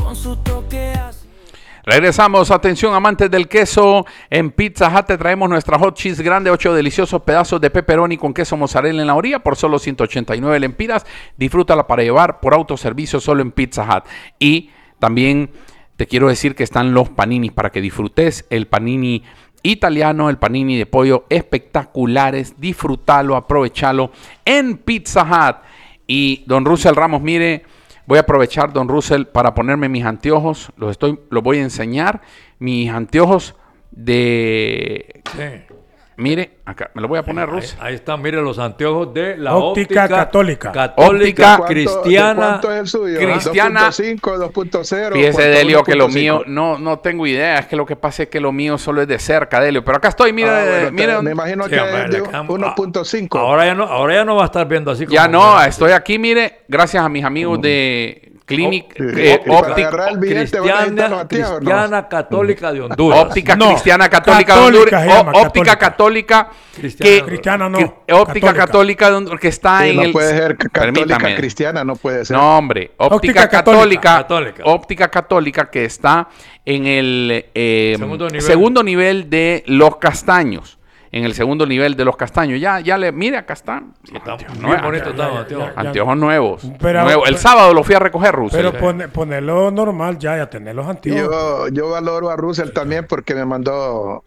con su toque así. Regresamos, atención amantes del queso, en Pizza Hut te traemos nuestra hot cheese grande, 8 deliciosos pedazos de pepperoni con queso mozzarella en la orilla por solo 189 lempiras, disfrútala para llevar por autoservicio solo en Pizza Hut. Y también te quiero decir que están los paninis para que disfrutes el panini italiano, el panini de pollo espectaculares, disfrútalo, aprovechalo en Pizza Hut. Y don Russell Ramos, mire, voy a aprovechar, don Russell, para ponerme mis anteojos. Los voy a enseñar. Mis anteojos de... Sí. Mire, acá, me lo voy a poner, Russell. Ahí están, mire, los anteojos de la Óptica Católica. Católica Óptica cristiana. ¿Cuánto es el suyo? Cristiana. 2.5, 2.0. Fíjese, Delio, que lo mío, 1.5. no tengo idea. Es que lo que pasa es que lo mío solo es de cerca, Delio. Pero acá estoy, mire, Bueno, mire. me imagino Sí, que hombre, es de le cam- 1.5. Ahora ya no va a estar viendo así como... Ya no, estoy aquí, mire, gracias a mis amigos de Clinic, Para agarrar el billete, van a necesitar los anteojos, ¿no? Cristiana Católica de Honduras. Óptica No, Cristiana Católica de Católica Honduras. se llama, Óptica Católica. Cristiana no. Óptica Católica de Honduras, que está Sí, en no el... puede ser católica Permítame. cristiana, no puede ser. No, hombre. Óptica Óptica Católica. Católica. Óptica Católica que está en el Segundo nivel. nivel de Los Castaños. En el segundo nivel de Los Castaños. Mire, acá están. Está Anteojos bien nuevos. bonito, está, anteojos. Anteojos nuevos. Pero- Nuevos. El sábado lo fui a recoger, Russell. Pero ponerlo normal ya tener los anteojos. Yo valoro a Russell también porque me mandó.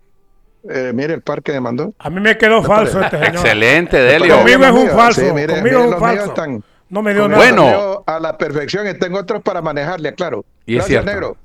Mire el par que me mandó. A mí me quedó falso este señor. Excelente, Delio. Conmigo es un Mío, falso. sí, mire, Conmigo mire, es un los míos falso. están- No me dio Con nada. Bueno. eso leo a la perfección y tengo otros para manejarle, claro. Y es Gracias, cierto. negro.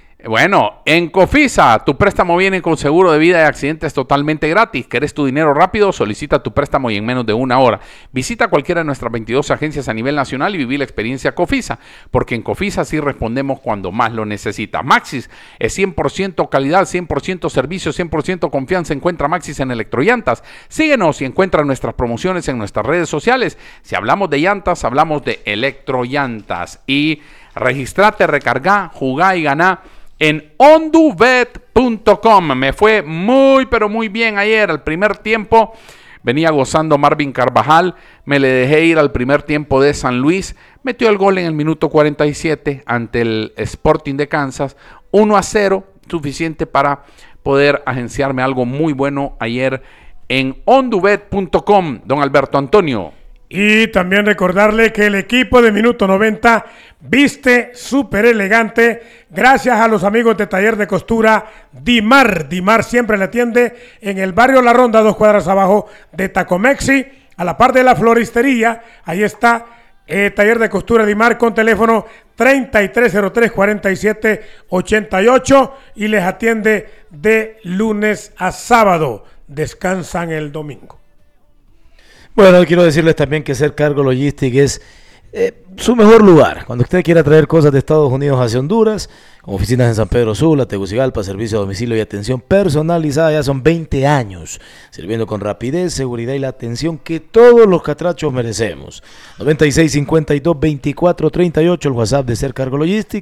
Bueno, en Cofisa, tu préstamo viene con seguro de vida y accidentes totalmente gratis. ¿Querés tu dinero rápido? Solicita tu préstamo y en menos de una hora. Visita cualquiera de nuestras 22 agencias a nivel nacional y viví la experiencia Cofisa, porque en Cofisa sí respondemos cuando más lo necesitas. Maxis es 100% calidad, 100% servicio, 100% confianza. Encuentra Maxis en Electrollantas. Síguenos y encuentra nuestras promociones en nuestras redes sociales. Si hablamos de llantas, hablamos de Electrollantas. Y registrate, recarga, jugá y ganá en ondubet.com. Me fue muy, pero muy bien ayer. Al primer tiempo venía gozando Marvin Carvajal. Me le dejé ir al primer tiempo de San Luis. Metió el gol en el minuto 47 ante el Sporting de Kansas. 1-0, suficiente para poder agenciarme algo muy bueno ayer en ondubet.com. Don Alberto Antonio. Y también recordarle que el equipo de Minuto 90 viste súper elegante gracias a los amigos de Taller de Costura Dimar. Dimar siempre le atiende en el barrio La Ronda, 2 cuadras abajo de Tacomexi, a la par de la floristería. Ahí está Taller de Costura Dimar con teléfono 3303-4788 y les atiende de lunes a sábado. Descansan el domingo. Bueno, quiero decirles también que Ser Cargo Logistic es su mejor lugar. Cuando usted quiera traer cosas de Estados Unidos hacia Honduras, con oficinas en San Pedro Sula, Tegucigalpa, servicio a domicilio y atención personalizada, ya son 20 años, sirviendo con rapidez, seguridad y la atención que todos los catrachos merecemos. 9652-2438, el WhatsApp de Ser Cargo Logistic,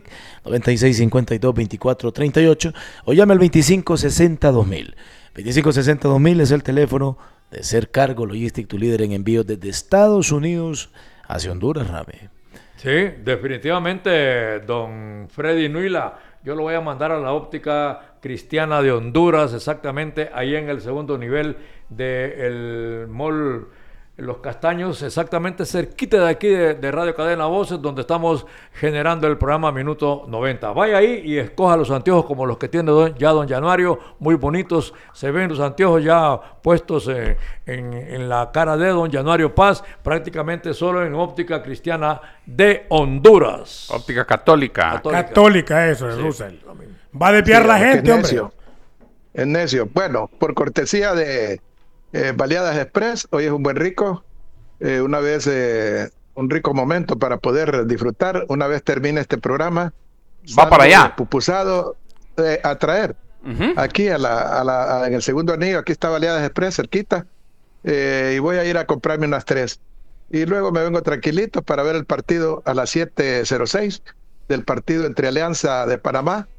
9652-2438, o llame al 2560-2000. 2560-2000 es el teléfono de Ser Cargo Logistic, tu líder en envíos desde Estados Unidos hacia Honduras, Rame. Sí, definitivamente, don Freddy Nuila, yo lo voy a mandar a la óptica cristiana de Honduras, exactamente ahí en el segundo nivel del mall Los Castaños, exactamente cerquita de aquí de Radio Cadena Voces, donde estamos generando el programa Minuto 90. Vaya ahí y escoja los anteojos como los que tiene ya don Januario, muy bonitos. Se ven los anteojos ya puestos en la cara de don Januario Paz, prácticamente solo en óptica cristiana de Honduras. Óptica Católica. Católica, eso es, Sí, Russell. lo mismo. Va a desviar la es que gente, es hombre. necio. Es necio. Bueno, por cortesía de Baleadas Express, hoy es un buen rico. Una vez un rico momento para poder disfrutar. Una vez termine este programa, Va para allá. Pupusado a traer. Aquí en el segundo anillo, aquí está Baleadas Express, cerquita. Y voy a ir a comprarme unas 3. Y luego me vengo tranquilito para ver el partido a las 7:06 del partido entre Alianza de Panamá